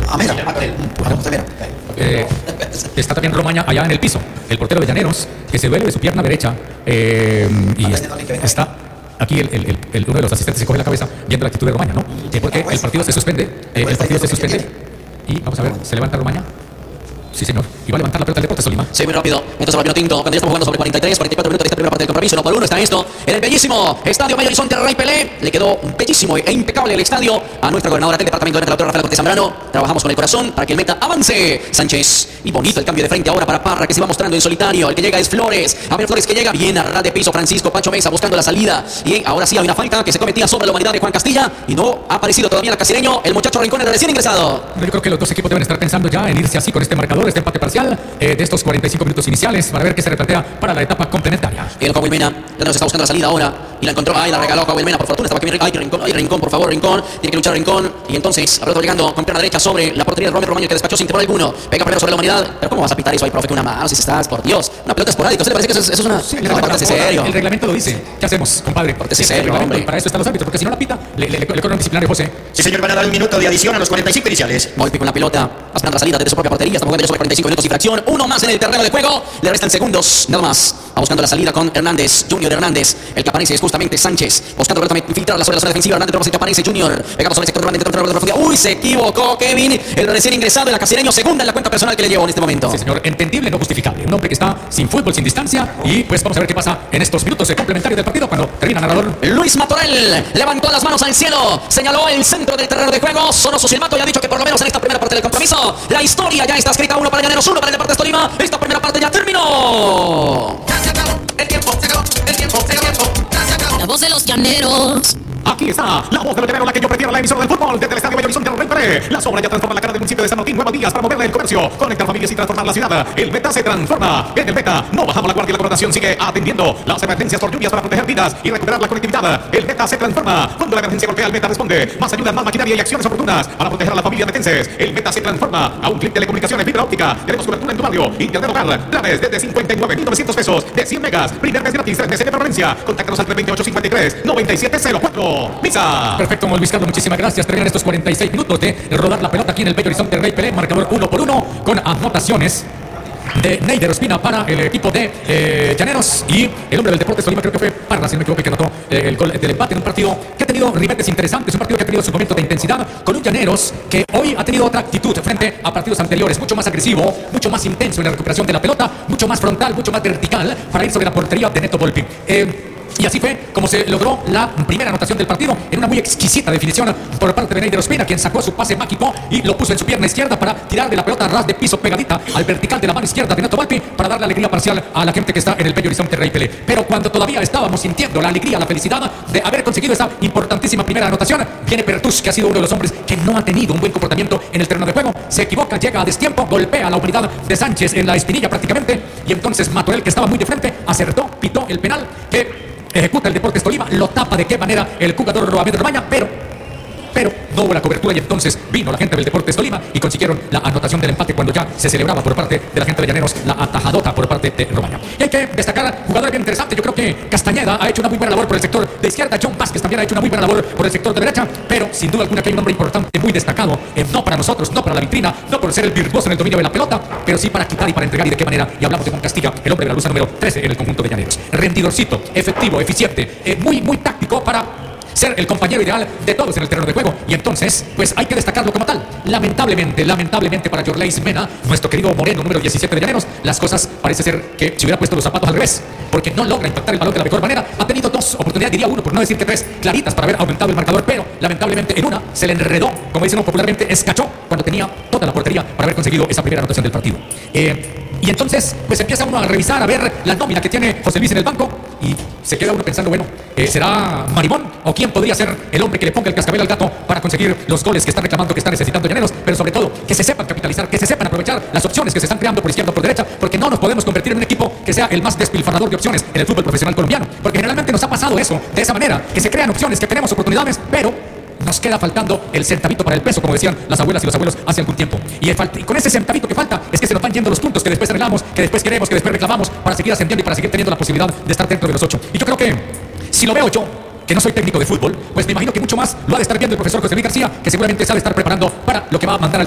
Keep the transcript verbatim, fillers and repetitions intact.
A ver, a ver. Eh, está también Romaña allá en el piso, el portero de Llaneros, que se duele de su pierna derecha. Eh, y es, está aquí el, el, el, uno de los asistentes se coge la cabeza viendo la actitud de Romaña, ¿no? Eh, porque el partido se suspende, eh, el partido se suspende. Y vamos a ver, se levanta Romaña. Sí, señor. Y va a levantar la pelota del Deportes Tolima. Sí, muy rápido. Entonces va Pinotinto. Cuando ya estamos jugando sobre cuarenta y tres, cuarenta y cuatro minutos de esta primera parte del compromiso. No por uno está esto. En el bellísimo Estadio Bello Horizonte Rey Pelé. Le quedó bellísimo e impecable el estadio a nuestra gobernadora del departamento de la doctora Rafaela Cortés Zambrano. Trabajamos con el corazón para que el meta avance. Sánchez. Y bonito el cambio de frente ahora para Parra, que se va mostrando en solitario. El que llega es Flores. A ver, Flores que llega bien a ras de piso. Francisco Pacho Mesa buscando la salida. Y ahora sí hay una falta que se cometía sobre la humanidad de Juan Castilla. Y no ha aparecido todavía el casireño. El muchacho Rincón, el recién ingresado. Yo creo que los dos equipos deben estar pensando ya en irse así con este marcador, este empate parcial. Eh, de estos cuarenta y cinco minutos iniciales para ver qué se replantea para la etapa complementaria. Y el Coahuilmena, ya nos está buscando la salida ahora y la encontró, ay, la regaló Coahuilmena, por fortuna estaba aquí, ay, Rincón, ay, Rincón, por favor, Rincón, tiene que luchar Rincón, y entonces, Alberto llegando con pierna derecha sobre la portería de Romero Romaño, que despachó sin temor alguno, pega primero sobre la humanidad, pero ¿cómo vas a pitar eso ahí, profe, que una mano, si estás, por Dios, una pelota esporádica, ¿usted le parece que eso es, eso es una, sí, no, pórtese serio? El reglamento lo dice, ¿qué hacemos, compadre? Pórtese serio, hombre. Para eso están los árbitros, porque si no la pita, le, le, le, le corren un disciplinario, José. Sí, señor, van a dar un minuto de adición a los cuarenta y cinco iniciales. Golpe con la pelota, esperando la salida desde su propia portería, estamos jugando ya sobre cuarenta y cinco minutos y fracción, uno más en el terreno de juego, le restan segundos, nada más. Va buscando la salida con Hernández, Junior Hernández. El que aparece es justamente Sánchez. Buscando filtrar la zona de la zona defensiva. Hernández, pero el que aparece Junior. Pegamos sobre el sector Hernández, dentro de la profundidad. Uy, se equivocó Kevin. El recién ingresado, el acasireño, segunda en la cuenta personal que le llevó en este momento. Sí, señor. Entendible, no justificable. Un hombre que está sin fútbol, sin distancia. Y pues vamos a ver qué pasa en estos minutos de complementario del partido cuando termina narrador. Luis Matorel levantó las manos al cielo. Señaló el centro del terreno de juego. Sonó su silbato y ha dicho que por lo menos en esta primera parte del compromiso la historia ya está escrita. Uno para Llaneros, uno para el Deportes Tolima. Esta primera parte ya terminó. El tiempo, se acabó, el tiempo, se acabó. La voz de los llaneros. Aquí está la voz del llanero, la que yo prefiero, la emisora del fútbol desde el Estadio Bello Horizonte Rey Pelé. La obra ya transforma la cara del municipio de San Martín. Nuevos días para moverle el comercio, conectar familias y transformar la ciudad. El Meta se transforma. En el Meta no bajamos la guardia y la coronación sigue atendiendo las emergencias por lluvias para proteger vidas y recuperar la conectividad. El Meta se transforma. Cuando la emergencia golpea, el Meta responde. Más ayuda, más maquinaria y acciones oportunas para proteger a la familia metenses. El Meta se transforma. A un clic de telecomunicaciones fibra óptica. Tenemos cobertura en tu barrio. Internet local. Planes desde cincuenta y nueve mil novecientos pesos. De cien megas. Primer mes gratis. tres meses de permanencia. Contáctanos al tres veintiocho cincuenta y tres noventa y siete cero cuatro. Misa. Perfecto, Luis Carlos, muchísimas gracias. Terminan estos cuarenta y seis minutos de rodar la pelota aquí en el Bello Horizonte Rey Pelé. Marcador uno por uno con anotaciones de Neider Ospina para el equipo de eh, Llaneros y el hombre del Deportes Tolima, creo que fue Parra, si no me equivoco, que anotó eh, el gol del empate en un partido que ha tenido ribetes interesantes, un partido que ha tenido su momento de intensidad con un Llaneros que hoy ha tenido otra actitud frente a partidos anteriores, mucho más agresivo, mucho más intenso en la recuperación de la pelota, mucho más frontal, mucho más vertical para ir sobre la portería de Neto Volpi. Eh, Y así fue como se logró la primera anotación del partido en una muy exquisita definición por parte de Neider Ospina, quien sacó su pase mágico y lo puso en su pierna izquierda para tirar de la pelota a ras de piso pegadita al vertical de la mano izquierda de Neto Volpi para darle alegría parcial a la gente que está en el Bello Horizonte Rey Pelé. Pero cuando todavía estábamos sintiendo la alegría, la felicidad de haber conseguido esa importantísima primera anotación, viene Pertus, que ha sido uno de los hombres que no ha tenido un buen comportamiento en el terreno de juego, se equivoca, llega a destiempo, golpea a la humanidad de Sánchez en la espinilla prácticamente, y entonces Matorel, que estaba muy de frente, acertó, pitó el penal que ejecuta el Deportes Tolima, lo tapa de qué manera el jugador Roamed Romaña, pero pero no hubo la cobertura y entonces vino la gente del Deportes Tolima y consiguieron la anotación del empate cuando ya se celebraba por parte de la gente de Llaneros la atajadota por parte de Romaña. Y hay que destacar jugadores bien interesantes. Yo creo que Castañeda ha hecho una muy buena labor por el sector de izquierda, John Vázquez también ha hecho una muy buena labor por el sector de derecha, pero sin duda alguna que hay un hombre importante, muy destacado, eh, no para nosotros, no para la vitrina, no por ser el virtuoso en el dominio de la pelota, pero sí para quitar y para entregar. Y de qué manera, y hablamos de Juan Castilla, el hombre de la luza número trece en el conjunto de Llaneros. Rendidorcito, efectivo, eficiente, eh, muy, muy táctico para ser el compañero ideal de todos en el terreno de juego. Y entonces, pues hay que destacarlo como tal. Lamentablemente, lamentablemente para Yorleis Mena, nuestro querido Moreno, número diecisiete de Llaneros, las cosas parece ser que se hubiera puesto los zapatos al revés, porque no logra impactar el balón de la mejor manera. Ha tenido dos oportunidades, diría uno, por no decir que tres, claritas para haber aumentado el marcador, pero lamentablemente en una se le enredó, como dicen popularmente, escachó, cuando tenía toda la portería para haber conseguido esa primera anotación del partido. Eh... Y entonces, pues empieza uno a revisar, a ver la nómina que tiene José Luis en el banco y se queda uno pensando, bueno, eh, ¿será Marimón o quién podría ser el hombre que le ponga el cascabel al gato para conseguir los goles que está reclamando, que está necesitando Llaneros? Pero sobre todo, que se sepan capitalizar, que se sepan aprovechar las opciones que se están creando por izquierda o por derecha, porque no nos podemos convertir en un equipo que sea el más despilfarrador de opciones en el fútbol profesional colombiano, porque generalmente nos ha pasado eso, de esa manera, que se crean opciones, que tenemos oportunidades, pero nos queda faltando el centavito para el peso, como decían las abuelas y los abuelos hace algún tiempo. Y, y con ese centavito que falta es que se nos van yendo los puntos que después arreglamos, que después queremos, que después reclamamos para seguir ascendiendo y para seguir teniendo la posibilidad de estar dentro de los ocho. Y yo creo que, si lo veo yo, que no soy técnico de fútbol, pues me imagino que mucho más lo ha de estar viendo el profesor José Luis García, que seguramente sabe estar preparando para lo que va a mandar al